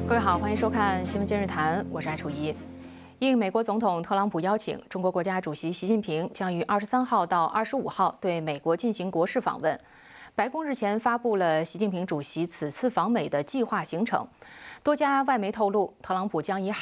各位好，欢迎收看《新闻今日谈》，我是艾楚怡。应美国总统特朗普邀请，中国国家主席习近平将于23号到25号对美国进行国事访问。白宫日前发布了习近平主席此次访美的计划行程。多家外媒透露，特朗普将以